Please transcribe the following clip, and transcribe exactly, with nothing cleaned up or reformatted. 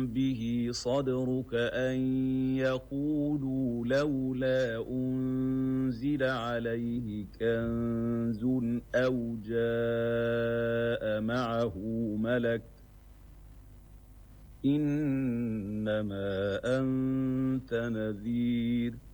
به صدرك أن يقولوا لولا أنزل عليه كنز أو جاء معه ملك إنما أنت نذير